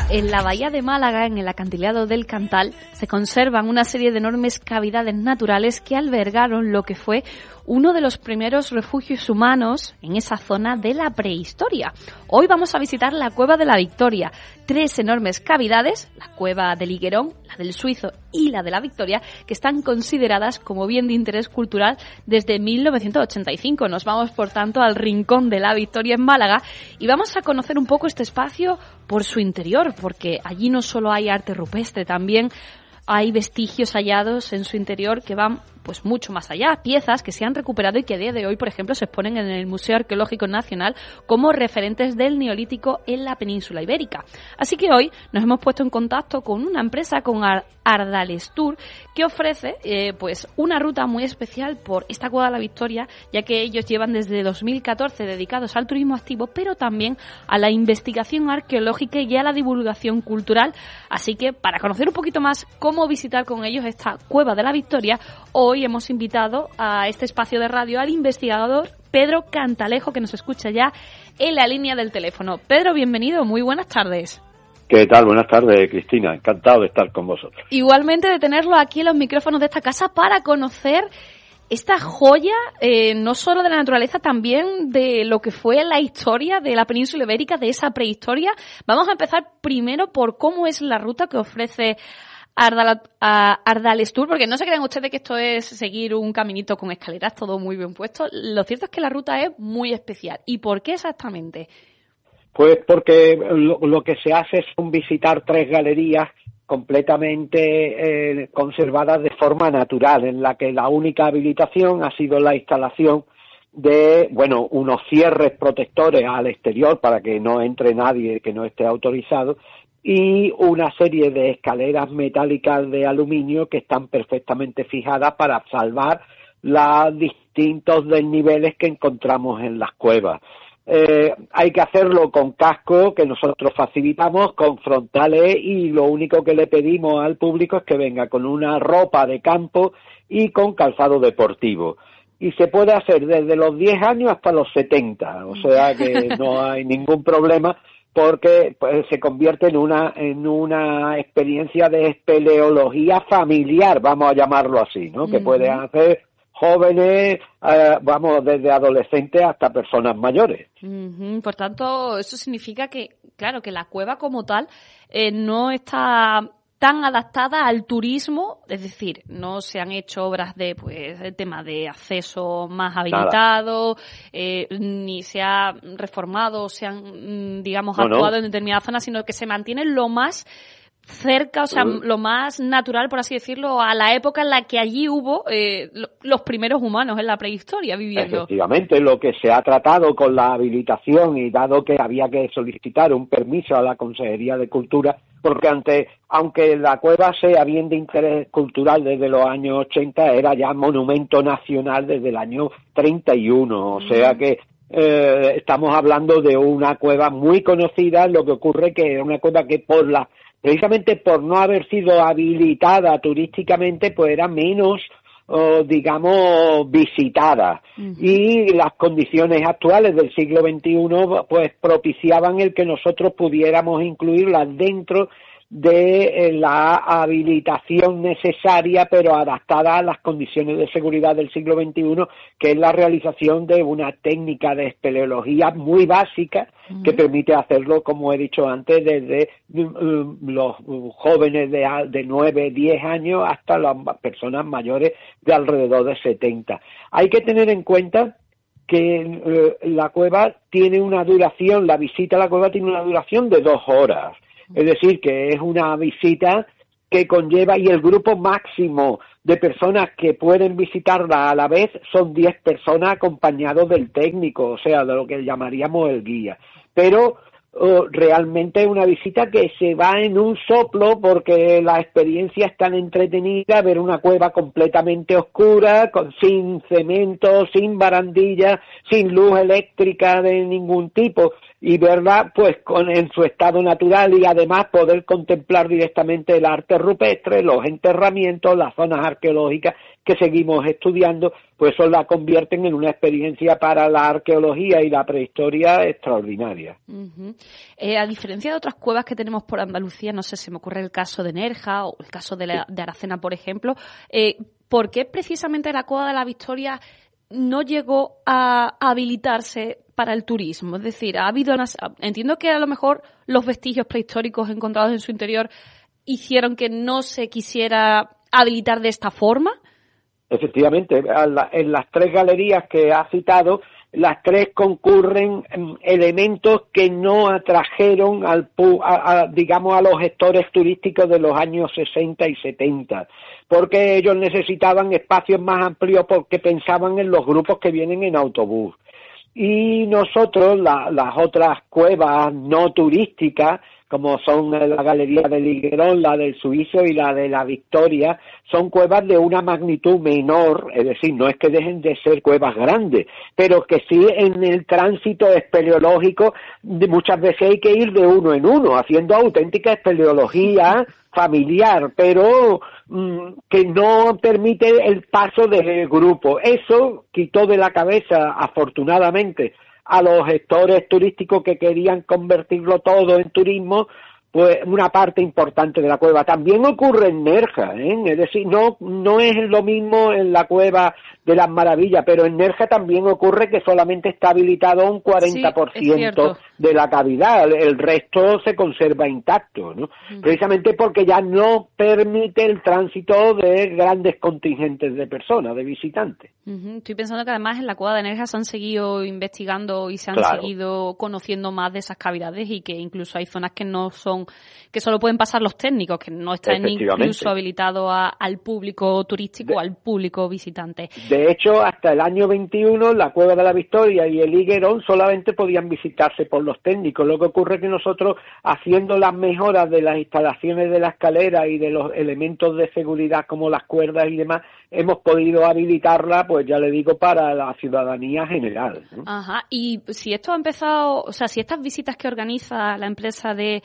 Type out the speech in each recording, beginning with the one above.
En la bahía de Málaga, en el acantilado del Cantal, se conservan una serie de enormes cavidades naturales que albergaron lo que fue uno de los primeros refugios humanos en esa zona de la prehistoria. Hoy vamos a visitar la Cueva de la Victoria. 3 enormes cavidades, la Cueva del Higuerón, la del Suizo y la de la Victoria, que están consideradas como bien de interés cultural desde 1985. Nos vamos, por tanto, al Rincón de la Victoria en Málaga y vamos a conocer un poco este espacio por su interior, porque allí no solo hay arte rupestre, también hay vestigios hallados en su interior que van pues mucho más allá, piezas que se han recuperado y que a día de hoy, por ejemplo, se exponen en el Museo Arqueológico Nacional como referentes del Neolítico en la península ibérica. Así que hoy nos hemos puesto en contacto con una empresa, con Ardalestur, que ofrece pues una ruta muy especial por esta Cueva de la Victoria, ya que ellos llevan desde 2014 dedicados al turismo activo, pero también a la investigación arqueológica y a la divulgación cultural. Así que para conocer un poquito más cómo visitar con ellos esta Cueva de la Victoria, hoy hemos invitado a este espacio de radio al investigador Pedro Cantalejo, que nos escucha ya en la línea del teléfono. Pedro, bienvenido, muy buenas tardes. ¿Qué tal? Buenas tardes, Cristina. Encantado de estar con vosotros. Igualmente de tenerlo aquí en los micrófonos de esta casa para conocer esta joya, no solo de la naturaleza, también de lo que fue la historia de la península ibérica, de esa prehistoria. Vamos a empezar primero por cómo es la ruta que ofrece Ardalestur, porque no se crean ustedes que esto es seguir un caminito con escaleras, todo muy bien puesto. Lo cierto es que la ruta es muy especial. ¿Y por qué exactamente? Pues porque lo que se hace es visitar 3 galerías completamente conservadas de forma natural, en la que la única habilitación ha sido la instalación de, unos cierres protectores al exterior para que no entre nadie que no esté autorizado, y una serie de escaleras metálicas de aluminio que están perfectamente fijadas para salvar los distintos desniveles que encontramos en las cuevas. Hay que hacerlo con casco que nosotros facilitamos, con frontales, y lo único que le pedimos al público es que venga con una ropa de campo y con calzado deportivo. Y se puede hacer desde los 10 años hasta los 70, o sea que no hay ningún problema, porque pues, se convierte en una experiencia de espeleología familiar, vamos a llamarlo así, ¿no? Que pueden hacer jóvenes, desde adolescentes hasta personas mayores. Por tanto, eso significa que, claro, que la cueva como tal no está tan adaptada al turismo, es decir, no se han hecho obras de, pues, el tema de acceso más habilitado, ni se ha reformado o se han, actuado en determinadas zonas, sino que se mantiene lo más cerca, o sea, lo más natural, por así decirlo, a la época en la que allí hubo los primeros humanos en la prehistoria viviendo. Efectivamente, lo que se ha tratado con la habilitación, y dado que había que solicitar un permiso a la Consejería de Cultura, porque aunque la cueva sea bien de interés cultural desde los años 80, era ya monumento nacional desde el año 31, o sea que estamos hablando de una cueva muy conocida. Lo que ocurre que era una cueva que precisamente por no haber sido habilitada turísticamente, pues era menos, visitada. Y las condiciones actuales del siglo XXI, pues propiciaban el que nosotros pudiéramos incluirlas dentro de la habilitación necesaria, pero adaptada a las condiciones de seguridad del siglo XXI, que es la realización de una técnica de espeleología muy básica que permite hacerlo, como he dicho antes, desde los jóvenes de 9, 10 años hasta las personas mayores de alrededor de 70. Hay que tener en cuenta que la cueva tiene una duración, la visita a la cueva tiene una duración de 2 horas. Es decir, que es una visita que conlleva, y el grupo máximo de personas que pueden visitarla a la vez son 10 personas acompañados del técnico, o sea, de lo que llamaríamos el guía. Pero realmente es una visita que se va en un soplo, porque la experiencia es tan entretenida, ver una cueva completamente oscura, sin cemento, sin barandillas, sin luz eléctrica de ningún tipo. y verla pues en su estado natural, y además poder contemplar directamente el arte rupestre, los enterramientos, las zonas arqueológicas que seguimos estudiando, pues eso la convierten en una experiencia para la arqueología y la prehistoria extraordinaria. Uh-huh. A diferencia de otras cuevas que tenemos por Andalucía, no sé, se me ocurre el caso de Nerja o el caso de Aracena, por ejemplo, ¿por qué precisamente la Cueva de la Victoria no llegó a habilitarse para el turismo? Es decir, entiendo que a lo mejor los vestigios prehistóricos encontrados en su interior hicieron que no se quisiera habilitar de esta forma. Efectivamente, en las 3 galerías que ha citado, las 3 concurren elementos que no atrajeron digamos, a los gestores turísticos de los años 60 y 70, porque ellos necesitaban espacios más amplios porque pensaban en los grupos que vienen en autobús. Y nosotros, las otras cuevas no turísticas, como son la Galería del Higuerón, la del Suizo y la de la Victoria, son cuevas de una magnitud menor, es decir, no es que dejen de ser cuevas grandes, pero que sí en el tránsito espeleológico muchas veces hay que ir de uno en uno, haciendo auténtica espeleología familiar, pero que no permite el paso del grupo. Eso quitó de la cabeza, afortunadamente, a los gestores turísticos que querían convertirlo todo en turismo, pues una parte importante de la cueva. También ocurre en Nerja, es decir, no es lo mismo en la Cueva de las Maravillas, pero en Nerja también ocurre que solamente está habilitado un 40% de la cavidad, el resto se conserva intacto, ¿no? Precisamente porque ya no permite el tránsito de grandes contingentes de personas, de visitantes. Estoy pensando que además en la Cueva de Nerja se han seguido investigando y se han seguido conociendo más de esas cavidades, y que incluso hay zonas que no son, que solo pueden pasar los técnicos, que no están incluso habilitados al público turístico, al público visitante. De hecho, hasta el año 21, la Cueva de la Victoria y el Higuerón solamente podían visitarse por los técnicos. Lo que ocurre es que nosotros, haciendo las mejoras de las instalaciones de la escalera y de los elementos de seguridad como las cuerdas y demás, hemos podido habilitarla, pues ya le digo, para la ciudadanía general, ¿no? Ajá. Y si esto ha empezado, o sea, si estas visitas que organiza la empresa de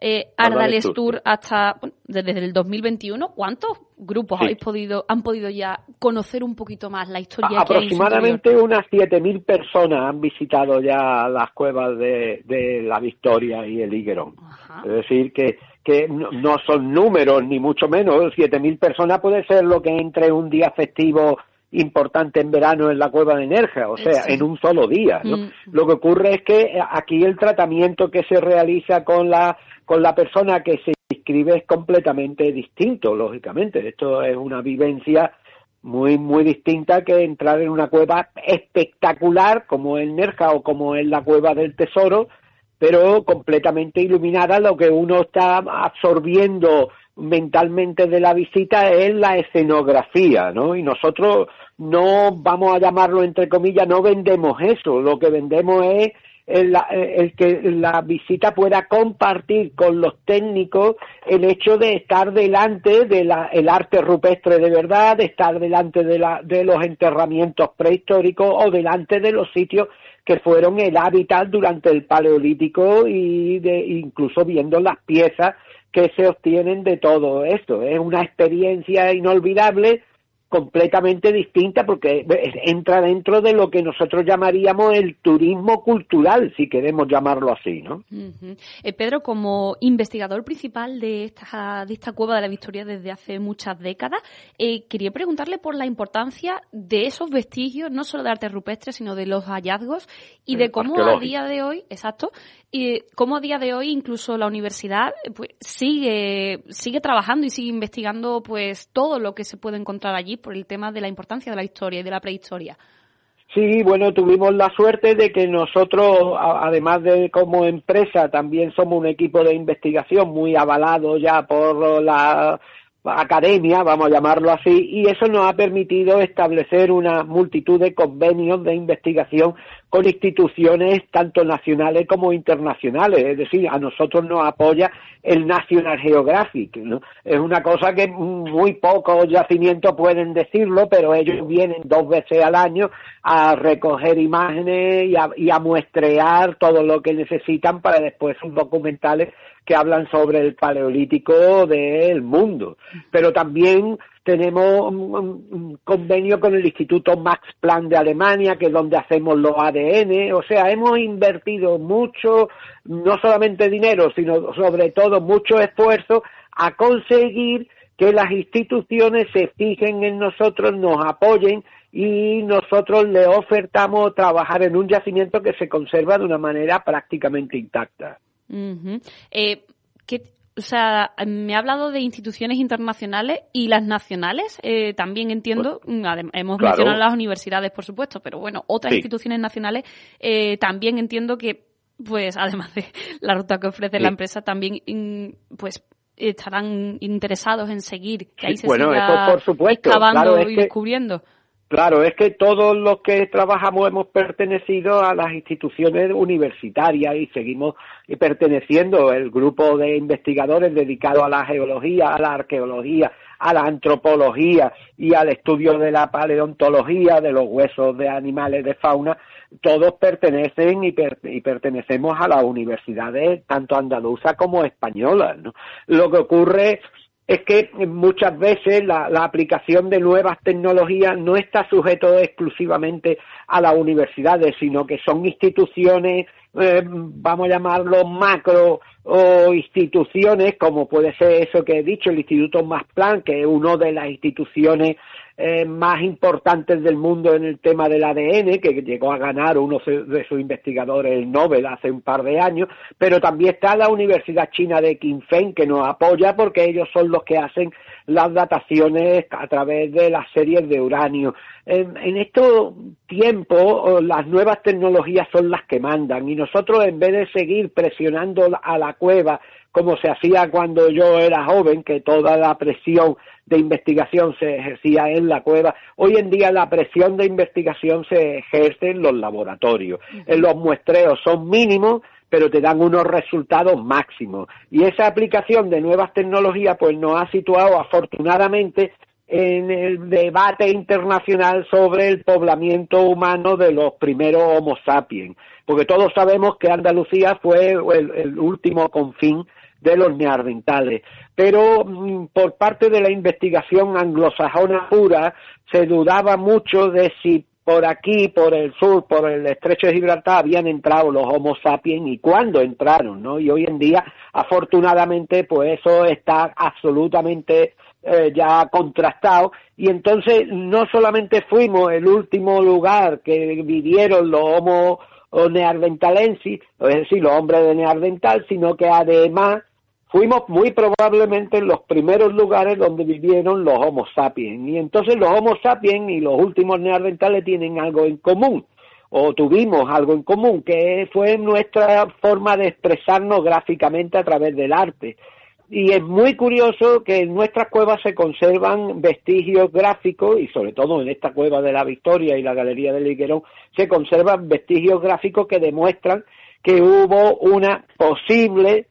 Ardales Tour desde el 2021, ¿cuántos grupos han podido ya conocer un poquito más la historia? Aproximadamente unas 7.000 personas han visitado ya las cuevas de la Victoria y el Higuerón. Ajá. Es decir, que no son números, ni mucho menos. 7.000 personas puede ser lo que entre un día festivo importante en verano en la Cueva de Nerja, o sea, en un solo día, ¿no? Lo que ocurre es que aquí el tratamiento que se realiza con la persona que se inscribe es completamente distinto, lógicamente. Esto es una vivencia muy, muy distinta que entrar en una cueva espectacular como el Nerja o como es la Cueva del Tesoro, pero completamente iluminada. Lo que uno está absorbiendo mentalmente de la visita es la escenografía, ¿no? Y nosotros no, vamos a llamarlo entre comillas, no vendemos eso. Lo que vendemos es el que la visita pueda compartir con los técnicos el hecho de estar delante de el arte rupestre de verdad, de estar delante de los enterramientos prehistóricos o delante de los sitios que fueron el hábitat durante el Paleolítico, y incluso viendo las piezas que se obtienen de todo esto. Es una experiencia inolvidable, completamente distinta, porque entra dentro de lo que nosotros llamaríamos el turismo cultural, si queremos llamarlo así, ¿no? Pedro, como investigador principal de esta Cueva de la Victoria desde hace muchas décadas, quería preguntarle por la importancia de esos vestigios, no solo de arte rupestre, sino de los hallazgos, y de cómo a día de hoy, incluso la universidad pues sigue trabajando y sigue investigando pues todo lo que se puede encontrar allí, por el tema de la importancia de la historia y de la prehistoria. Sí, bueno, tuvimos la suerte de que nosotros, además de como empresa, también somos un equipo de investigación muy avalado ya por la academia, vamos a llamarlo así, y eso nos ha permitido establecer una multitud de convenios de investigación con instituciones tanto nacionales como internacionales. Es decir, a nosotros nos apoya el National Geographic, ¿no? Es una cosa que muy pocos yacimientos pueden decirlo, pero ellos vienen 2 veces al año a recoger imágenes y a muestrear todo lo que necesitan para después sus documentales que hablan sobre el paleolítico del mundo. Pero también tenemos un convenio con el Instituto Max Planck de Alemania, que es donde hacemos los ADN. O sea, hemos invertido mucho, no solamente dinero, sino sobre todo mucho esfuerzo a conseguir que las instituciones se fijen en nosotros, nos apoyen, y nosotros le ofertamos trabajar en un yacimiento que se conserva de una manera prácticamente intacta. Uh-huh. O sea, me ha hablado de instituciones internacionales y las nacionales, también entiendo, hemos mencionado las universidades, por supuesto, pero bueno, otras instituciones nacionales también entiendo que, pues, además de la ruta que ofrece la empresa, también, pues, estarán interesados en seguir, que ahí se siga eso por supuesto, excavando y descubriendo. Claro, es que todos los que trabajamos hemos pertenecido a las instituciones universitarias y seguimos perteneciendo. El grupo de investigadores dedicado a la geología, a la arqueología, a la antropología y al estudio de la paleontología, de los huesos de animales de fauna, todos pertenecen y pertenecemos a las universidades tanto andaluzas como españolas, ¿no? Lo que ocurre es que muchas veces la aplicación de nuevas tecnologías no está sujeto exclusivamente a las universidades, sino que son instituciones, vamos a llamarlo macro, o instituciones, como puede ser eso que he dicho, el Instituto Max Planck, que es una de las instituciones más importantes del mundo en el tema del ADN, que llegó a ganar uno de sus investigadores el Nobel hace un par de años, pero también está la Universidad China de Qinfeng, que nos apoya porque ellos son los que hacen las dataciones a través de las series de uranio. En estos tiempos las nuevas tecnologías son las que mandan, y nosotros, en vez de seguir presionando a la cueva como se hacía cuando yo era joven, que toda la presión de investigación se ejercía en la cueva, hoy en día la presión de investigación se ejerce en los laboratorios. En los muestreos son mínimos, pero te dan unos resultados máximos. Y esa aplicación de nuevas tecnologías pues nos ha situado afortunadamente en el debate internacional sobre el poblamiento humano de los primeros Homo sapiens, porque todos sabemos que Andalucía fue el último confín de los neandertales, pero por parte de la investigación anglosajona pura se dudaba mucho de si por aquí, por el sur, por el estrecho de Gibraltar habían entrado los Homo sapiens y cuándo entraron, ¿no? Y hoy en día, afortunadamente, pues eso está absolutamente ya contrastado, y entonces no solamente fuimos el último lugar que vivieron los Homo neanderthalensis, es decir, los hombres de Neandertal, sino que además fuimos muy probablemente en los primeros lugares donde vivieron los Homo sapiens. Y entonces los Homo sapiens y los últimos neandertales tienen algo en común, o tuvimos algo en común, que fue nuestra forma de expresarnos gráficamente a través del arte. Y es muy curioso que en nuestras cuevas se conservan vestigios gráficos, y sobre todo en esta cueva de la Victoria y la Galería del Higuerón, se conservan vestigios gráficos que demuestran que hubo una posible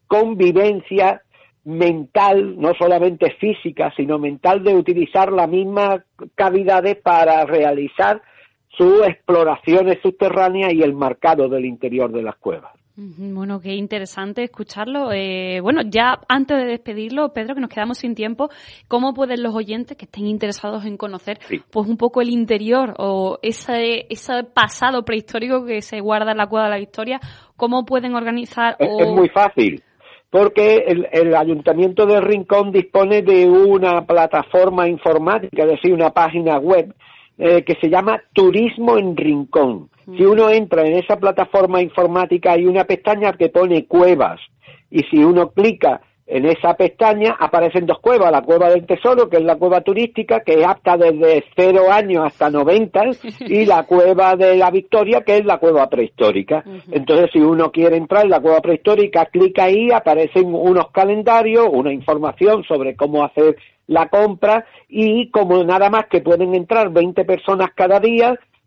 convivencia mental, no solamente física, sino mental, de utilizar las mismas cavidades para realizar sus exploraciones subterráneas y el marcado del interior de las cuevas. Bueno, qué interesante escucharlo. Bueno, ya antes de despedirlo, Pedro, que nos quedamos sin tiempo, ¿cómo pueden los oyentes que estén interesados en conocer pues un poco el interior o ese pasado prehistórico que se guarda en la Cueva de la Victoria, cómo pueden organizar? Es muy fácil, porque el Ayuntamiento de Rincón dispone de una plataforma informática, es decir, una página web que se llama Turismo en Rincón. Si uno entra en esa plataforma informática hay una pestaña que pone cuevas, y si uno clica en esa pestaña aparecen dos cuevas: la Cueva del Tesoro, que es la cueva turística, que es apta desde 0 años hasta 90, y la Cueva de la Victoria, que es la cueva prehistórica. Entonces, si uno quiere entrar en la cueva prehistórica, clica ahí, aparecen unos calendarios, una información sobre cómo hacer la compra, y como nada más que pueden entrar 20 personas cada día,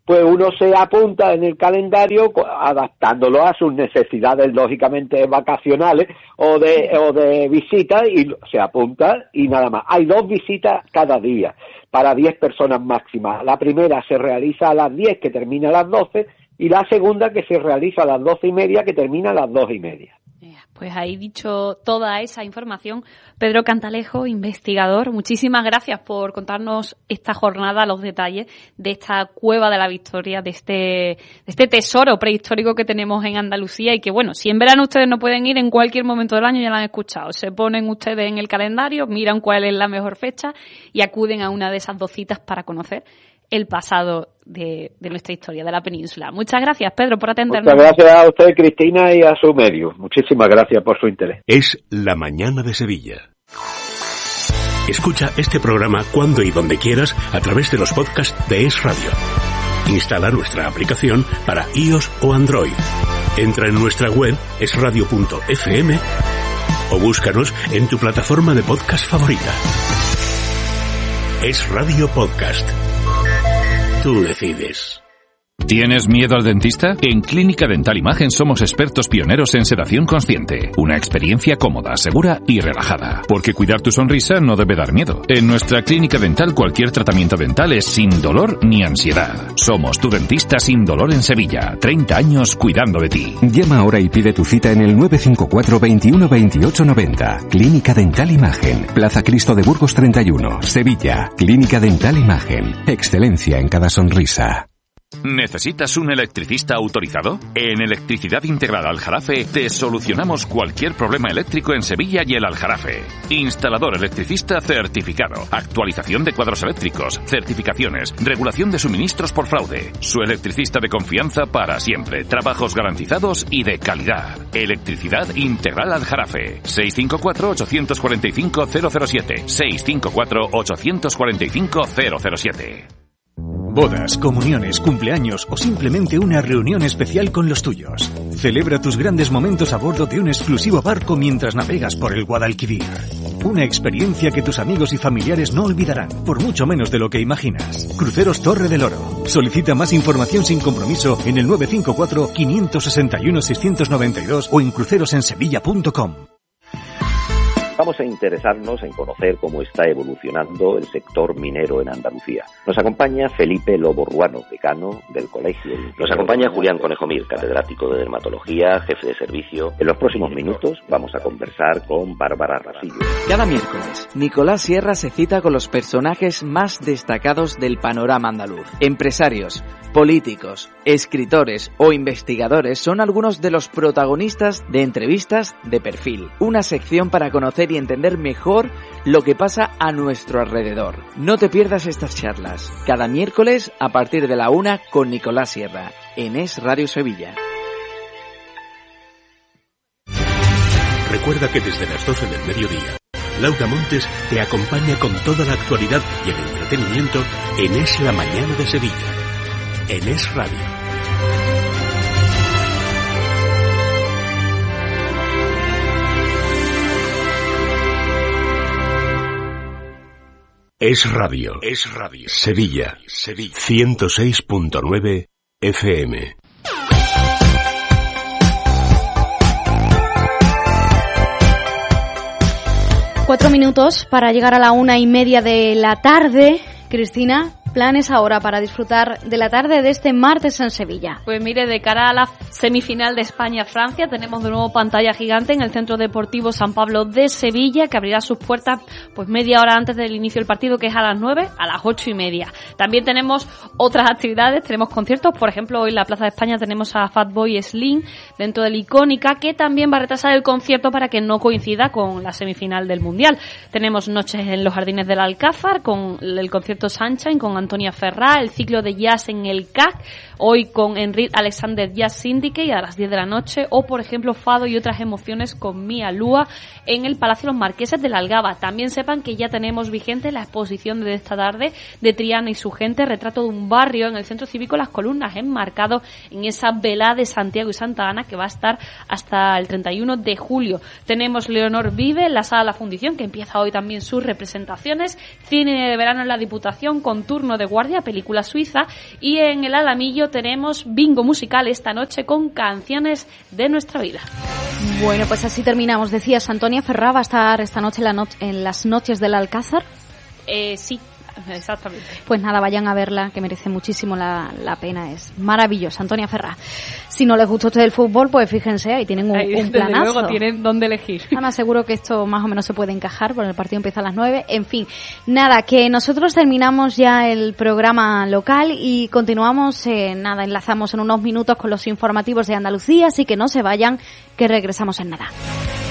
pues uno se apunta en el calendario adaptándolo a sus necesidades, lógicamente vacacionales o de visitas, y se apunta y nada más. Hay 2 visitas cada día para 10 personas máximas. La primera se realiza a las 10, que termina a las 12, y la segunda que se realiza a las 12:30, que termina a las 2:30. Pues ahí dicho toda esa información, Pedro Cantalejo, investigador, muchísimas gracias por contarnos esta jornada, los detalles de esta Cueva de la Victoria, de este tesoro prehistórico que tenemos en Andalucía, y que bueno, si en verano ustedes no pueden ir, en cualquier momento del año ya lo han escuchado, se ponen ustedes en el calendario, miran cuál es la mejor fecha y acuden a una de esas 2 citas para conocer el pasado de nuestra historia, de la península. Muchas gracias, Pedro, por atendernos. Muchas gracias a usted, Cristina, y a su medio. Muchísimas gracias por su interés. Es La Mañana de Sevilla. Escucha este programa cuando y donde quieras a través de los podcasts de Es Radio. Instala nuestra aplicación para iOS o Android. Entra en nuestra web esradio.fm o búscanos en tu plataforma de podcast favorita. Es Radio Podcast. Tú decides. ¿Tienes miedo al dentista? En Clínica Dental Imagen somos expertos pioneros en sedación consciente. Una experiencia cómoda, segura y relajada. Porque cuidar tu sonrisa no debe dar miedo. En nuestra clínica dental cualquier tratamiento dental es sin dolor ni ansiedad. Somos tu dentista sin dolor en Sevilla. 30 años cuidando de ti. Llama ahora y pide tu cita en el 954 21 28 90. Clínica Dental Imagen. Plaza Cristo de Burgos 31, Sevilla. Clínica Dental Imagen. Excelencia en cada sonrisa. ¿Necesitas un electricista autorizado? En Electricidad Integral Aljarafe te solucionamos cualquier problema eléctrico en Sevilla y el Aljarafe. Instalador electricista certificado, actualización de cuadros eléctricos, certificaciones, regulación de suministros por fraude. Su electricista de confianza para siempre, trabajos garantizados y de calidad. Electricidad Integral Aljarafe. 654-845-007. 654-845-007. Bodas, comuniones, cumpleaños o simplemente una reunión especial con los tuyos. Celebra tus grandes momentos a bordo de un exclusivo barco mientras navegas por el Guadalquivir. Una experiencia que tus amigos y familiares no olvidarán, por mucho menos de lo que imaginas. Cruceros Torre del Oro. Solicita más información sin compromiso en el 954-561-692 o en crucerosensevilla.com. Vamos a interesarnos en conocer cómo está evolucionando el sector minero en Andalucía. Nos acompaña Felipe Lobo Ruano, decano del Colegio. Nos acompaña Julián Conejo Mir, catedrático de dermatología, jefe de servicio. En los próximos minutos vamos a conversar con Bárbara Rasillo. Cada miércoles, Nicolás Sierra se cita con los personajes más destacados del panorama andaluz. Empresarios, políticos, escritores o investigadores son algunos de los protagonistas de Entrevistas de Perfil, una sección para conocer y entender mejor lo que pasa a nuestro alrededor. No te pierdas estas charlas, cada miércoles a partir de la 1 con Nicolás Sierra, en Es Radio Sevilla. Recuerda que desde las 12 del mediodía, Laura Montes te acompaña con toda la actualidad y el entretenimiento en Es la Mañana de Sevilla, en Es Radio. Es Radio. Es Radio. Sevilla. 106.9 FM. Cuatro minutos para llegar a la 1:30 de la tarde. Cristina, planes ahora para disfrutar de la tarde de este martes en Sevilla. Pues mire, de cara a la semifinal de España-Francia tenemos de nuevo pantalla gigante en el Centro Deportivo San Pablo de Sevilla, que abrirá sus puertas pues media hora antes del inicio del partido, que es a las 9, a las 8:30. También tenemos otras actividades, tenemos conciertos, por ejemplo hoy en la Plaza de España tenemos a Fatboy Slim dentro de la Icónica, que también va a retrasar el concierto para que no coincida con la semifinal del Mundial. Tenemos noches en los Jardines del Alcázar con el concierto Sunshine con Antonia Ferrá, el ciclo de jazz en el CAC, hoy con Enrique Alexander Jazz Syndicate a las 10 de la noche, o por ejemplo Fado y otras emociones con Mía Lúa en el Palacio Los Marqueses de la Algaba. También sepan que ya tenemos vigente la exposición de esta tarde de Triana y su gente, retrato de un barrio, en el Centro Cívico Las Columnas, enmarcado en esa velada de Santiago y Santa Ana que va a estar hasta el 31 de julio. Tenemos Leonor Vive en la Sala La Fundición, que empieza hoy también sus representaciones, cine de verano en la Diputación con turno turno de guardia, película suiza, y en el Alamillo tenemos bingo musical esta noche con canciones de nuestra vida. Bueno, pues así terminamos. Decías, Antonia Ferrá va a estar esta noche en las noches del Alcázar. Sí. Exactamente. Pues nada, vayan a verla, que merece muchísimo la pena, es maravillosa. Antonia Ferrá. Si no les gusta a ustedes el fútbol, pues fíjense, ahí tienen un planazo. Luego tienen dónde elegir. Además, seguro que esto más o menos se puede encajar, porque el partido empieza a las 9. En fin, nada, que nosotros terminamos ya el programa local y continuamos, enlazamos en unos minutos con los informativos de Andalucía, así que no se vayan, que regresamos en nada.